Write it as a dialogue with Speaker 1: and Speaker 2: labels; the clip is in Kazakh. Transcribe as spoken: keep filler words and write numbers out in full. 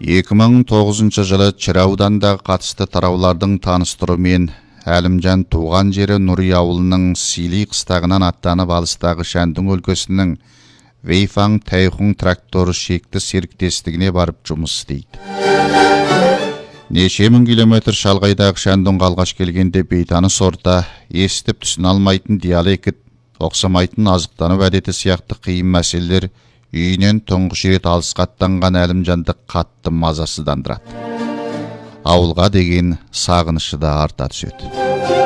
Speaker 1: эки миң тогузунчу жылы Чыр ауданында қатысты тараулардың таныстыруымен Әлімжан туған жері Нұрия ауылының Сили қыстағынан аттанып алыстағы Шәндің өлкесінің Вейфаң Тайхун тракторы шекті серіктестігіне барып жұмыс істейді. Неше мың километр шалғайдағы Шәндің алғаш келгенде бейтаныс орта, естіп түсіне алмайтын диалект, оқсамайтын азықтану әдеті сияқты қиын мәселелер үйінен тұңғыш рет алысқа аттанған Әлімжанды қатты мазасыздандырады. Ауылға деген сағынышы да арта түседі.